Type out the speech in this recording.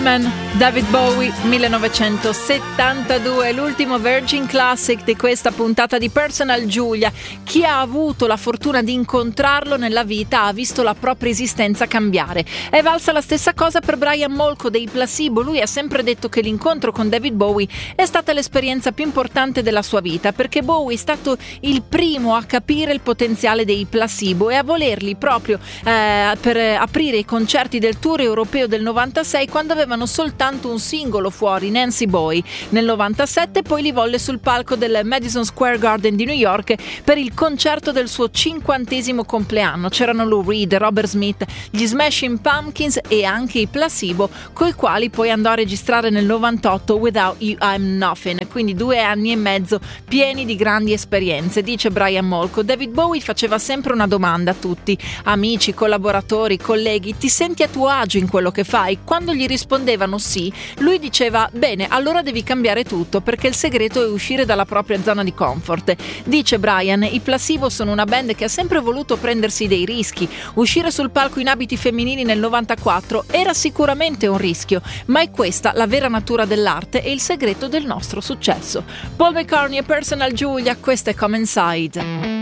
David Bowie, 1972, l'ultimo Virgin Classic di questa puntata di Personal Giulia. Chi ha avuto la fortuna di incontrarlo nella vita ha visto la propria esistenza cambiare. È valsa la stessa cosa per Brian Molko dei Placebo. Lui ha sempre detto che l'incontro con David Bowie è stata l'esperienza più importante della sua vita, perché Bowie è stato il primo a capire il potenziale dei Placebo e a volerli proprio per aprire i concerti del tour europeo del 96, quando avevano soltanto un singolo fuori, Nancy Boy. Nel 97 poi li volle sul palco del Madison Square Garden di New York per il concerto del suo 50° compleanno. C'erano Lou Reed, Robert Smith, gli Smashing Pumpkins e anche i Placebo, coi quali poi andò a registrare nel 98 Without You I'm Nothing. Quindi 2 anni e mezzo pieni di grandi esperienze. Dice Brian Molko: David Bowie faceva sempre una domanda a tutti, amici, collaboratori, colleghi: ti senti a tuo agio in quello che fai? Quando gli rispondevano sì, lui diceva: bene, allora devi cambiare tutto, perché il segreto è uscire dalla propria zona di comfort. Dice Brian: i Placebo sono una band che ha sempre voluto prendersi dei rischi. Uscire sul palco in abiti femminili nel 94 era sicuramente un rischio, ma è questa la vera natura dell'arte e il segreto del nostro successo. Paul McCartney e Personal Giulia, questa è Come Inside.